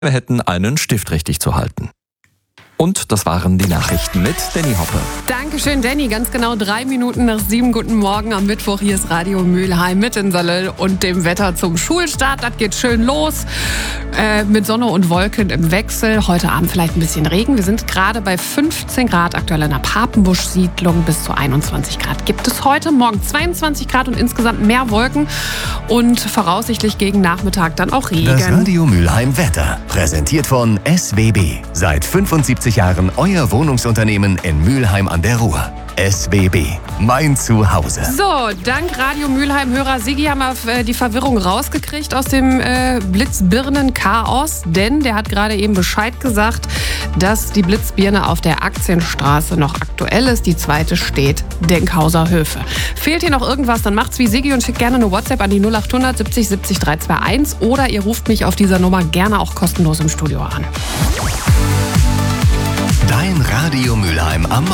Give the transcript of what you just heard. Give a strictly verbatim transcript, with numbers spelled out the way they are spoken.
Wir hätten einen Stift richtig zu halten. Und das waren die Nachrichten mit Danny Hoppe. Dankeschön, Danny. Ganz genau drei Minuten nach sieben. Guten Morgen am Mittwoch. Hier ist Radio Mülheim mit in Salö und dem Wetter zum Schulstart. Das geht schön los äh, mit Sonne und Wolken im Wechsel. Heute Abend vielleicht ein bisschen Regen. Wir sind gerade bei fünfzehn Grad aktuell in der Papenbusch-Siedlung. Bis zu einundzwanzig Grad gibt es heute. Morgen zweiundzwanzig Grad und insgesamt mehr Wolken. Und voraussichtlich gegen Nachmittag dann auch Regen. Das Radio Mülheim Wetter. Präsentiert von S W B. Seit fünfundsiebzig Jahren euer Wohnungsunternehmen in Mülheim an der Ruhr. S W B. Mein Zuhause. So, dank Radio Mülheim-Hörer Sigi haben wir äh, die Verwirrung rausgekriegt aus dem äh, Blitzbirnen-Chaos. Denn der hat gerade eben Bescheid gesagt, dass die Blitzbirne auf der Aktienstraße noch aktuell ist. Die zweite steht Denkhauser Höfe. Fehlt hier noch irgendwas, dann macht's wie Sigi und schickt gerne eine WhatsApp an die null acht hundert siebzig siebzig dreihunderteinundzwanzig oder ihr ruft mich auf dieser Nummer gerne auch kostenlos im Studio an. Dein Radio Mülheim am